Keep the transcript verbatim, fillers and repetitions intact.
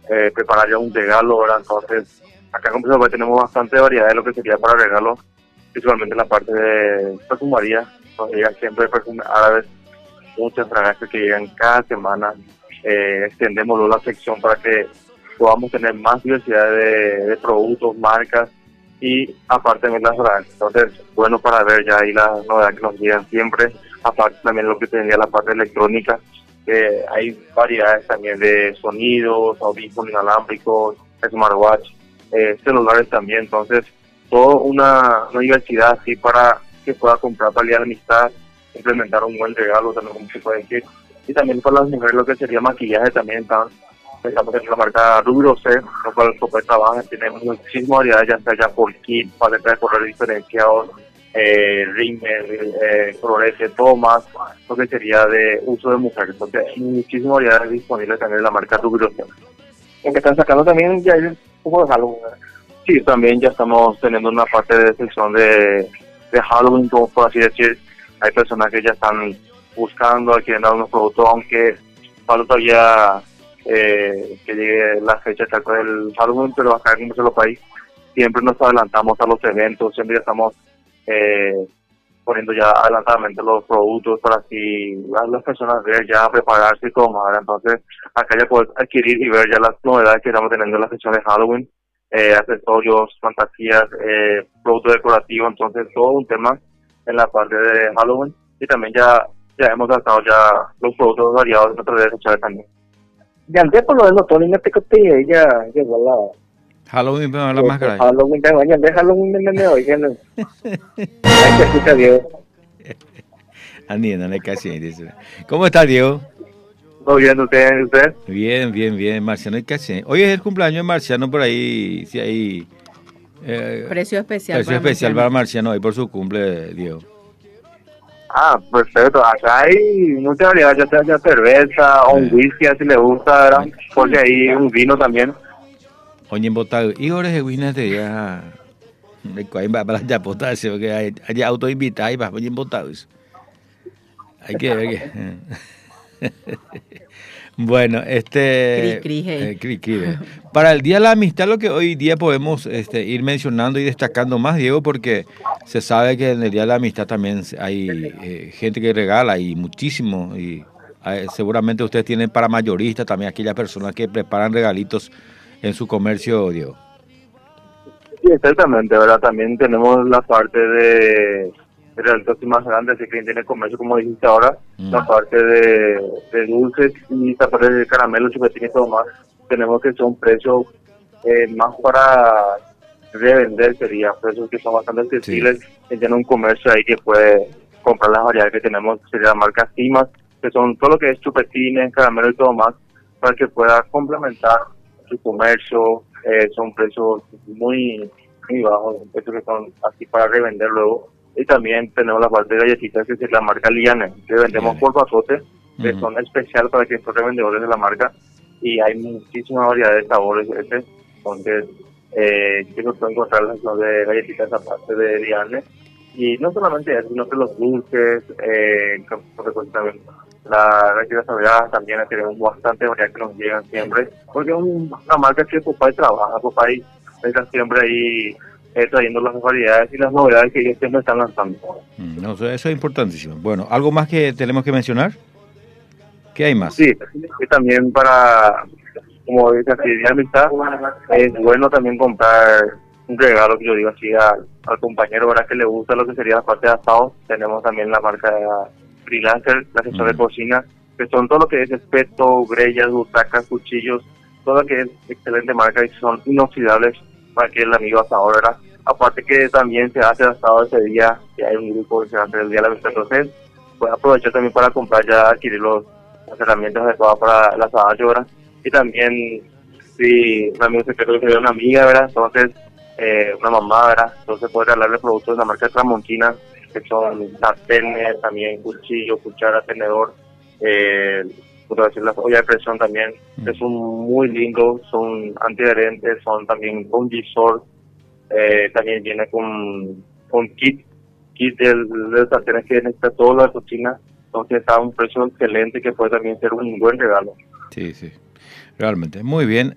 eh, preparar ya un regalo, ¿verdad? Entonces, acá en Puerto tenemos bastante variedad de lo que sería para regalos, principalmente en la parte de perfumería. Nos llegan siempre perfumes árabes, muchas fragancias que llegan cada semana. Eh, extendemos luego la sección para que podamos tener más diversidad de, de productos, marcas y aparte de las fragancias. Entonces, bueno para ver ya ahí las novedades que nos llegan siempre. Aparte también lo que tenía la parte electrónica, que hay variedades también de sonidos, audífonos inalámbricos, smartwatch, eh, celulares también. Entonces, toda una, una diversidad así para que pueda comprar para el día de la amistad, implementar un buen regalo también, como se puede decir. Y también para las mujeres lo que sería maquillaje también está. Estamos en la marca Ruby Rosé, lo cual el Copet trabaja, tiene muchísimas variedades, ya sea ya por kit, paletas de colores diferenciados, eh, rímel, eh, colorete, todo más, lo que sería de uso de mujeres. Entonces hay muchísimas variedades disponibles también en la marca Ruby Rosé. En que están sacando también ya un poco de Halloween, ¿verdad? Sí, también ya estamos teniendo una parte de sección de, de Halloween, como por así decir. Hay personas que ya están buscando, quieren dar unos productos, aunque falta todavía eh, que llegue la fecha exacta del Halloween, pero acá en nuestro país siempre nos adelantamos a los eventos, siempre ya estamos eh, poniendo ya adelantadamente los productos para así las, las personas ver ya prepararse y todo más. Entonces acá ya puedes adquirir y ver ya las novedades que estamos teniendo en la sección de Halloween, eh, accesorios, fantasías, eh, productos decorativos. Entonces todo un tema en la parte de Halloween, y también ya ya hemos lanzado ya los productos variados en nuestras redes sociales también. Ya antes por lo menos Tony me te conté ella llegó la Halloween pero la máscara. Halloween tengo ya de Halloween me me oye no. Ay, te escucha Diego. Andy, no le casi dice. ¿Cómo está Diego? ¿Todo bien usted? ¿Usted? Bien, bien, bien, Marciano y casi. Hoy es el cumpleaños de Marciano por ahí, si hay eh, precio especial. Precio para especial Marciano. para Marciano hoy por su cumple, Diego. Ah, perfecto. Acá hay mucha variedad, ya sea ya cerveza o un whisky, si le gusta, ¿verdad? Porque hay un vino también. Oye, en Botado, y ahora es whisky de ya. De cuál va para ya potarse, porque hay, hay auto invitado y va, oye, en Botado. Hay que ver que. Bueno, este. Cri, cri, hey. eh, cri, cri, eh. Para el Día de la Amistad, lo que hoy día podemos este, ir mencionando y destacando más, Diego, porque se sabe que en el Día de la Amistad también hay eh, gente que regala y muchísimo. Y eh, seguramente ustedes tienen para mayoristas también aquellas personas que preparan regalitos en su comercio, Diego. Sí, exactamente, ¿verdad? También tenemos la parte de. Realitos más grandes, así que tiene comercio, como dijiste ahora, mm. la parte de, de dulces y la parte de caramelos, chupetines y todo más. Tenemos que son precios eh, más para revender, sería precios que son bastante accesibles. Sí. Tiene un comercio ahí que puede comprar las variedades que tenemos, sería la marca Cimas, que son todo lo que es chupetines, caramelos y todo más, para que pueda complementar su comercio. Eh, son precios muy, muy bajos, precios que son así para revender luego. Y también tenemos la parte de galletitas, que es la marca Liane, que vendemos Liane. por pasote, que uh-huh. son especial para que son revendedores de la marca. Y hay muchísima variedad de sabores. Este. Entonces, eh, yo no puedo encontrar las de galletitas aparte de Liane. Y no solamente eso, sino que los dulces, eh, pues, también las galletas sagradas también tenemos bastante variedad que nos llegan siempre. Porque es un, una marca que Popeye trabaja, Popeye está siempre ahí. Eh, trayendo las variedades y las novedades que ellos siempre están lanzando. Mm, no, eso es importantísimo. Bueno, ¿algo más que tenemos que mencionar? ¿Qué hay más? Sí, y también para, como dice así, de amistad, es bueno también comprar un regalo, que yo digo así, al, al compañero, ¿verdad? Que le gusta lo que sería la parte de asado. Tenemos también la marca Freelancer, la asesor mm. de cocina, que son todo lo que es espeto, grellas, butacas, cuchillos, todo lo que es excelente marca y son inoxidables para que el amigo asador, ¿verdad? Aparte que también se hace asado ese día, que hay un grupo que se hace el día de la amistad, entonces puede aprovechar también para comprar ya, adquirir los, las herramientas adecuadas para el asado, ¿verdad? Y también, si un amigo se quiere que sea una amiga, ¿verdad? Entonces, eh, una mamá, ¿verdad? Entonces puede regalarle productos de la marca Tramontina, que son sartenes, también cuchillo, cuchara, tenedor, eh, puedo decir las ollas de presión también, que son muy lindos, son antiadherentes, son también con gisor, eh, también viene con, con kit, kit de, de sartenes que necesita toda la cocina, entonces está a un precio excelente que puede también ser un buen regalo. Sí, sí, realmente, muy bien.